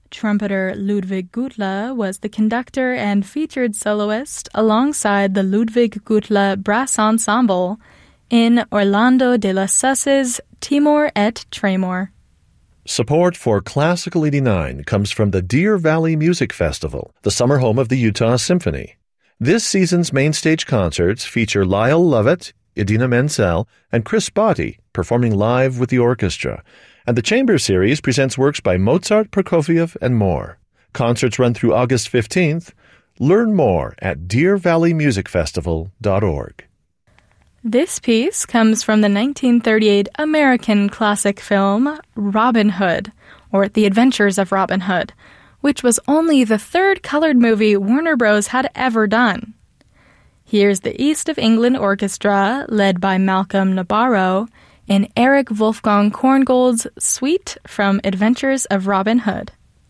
Trumpeter Ludwig Gutla was the conductor and featured soloist alongside the Ludwig Gutla Brass Ensemble in Orlando de la Sus's Timor et Tremor. Support for Classical 89 comes from the Deer Valley Music Festival, the summer home of the Utah Symphony. This season's main stage concerts feature Lyle Lovett, Idina Menzel, and Chris Botti performing live with the orchestra, and the Chamber Series presents works by Mozart, Prokofiev, and more. Concerts run through August 15th. Learn more at deervalleymusicfestival.org. This piece comes from the 1938 American classic film Robin Hood, or The Adventures of Robin Hood, which was only the third colored movie Warner Bros. Had ever done. Here's the East of England Orchestra, led by Malcolm Nabarro, in Eric Wolfgang Korngold's Suite from Adventures of Robin Hood.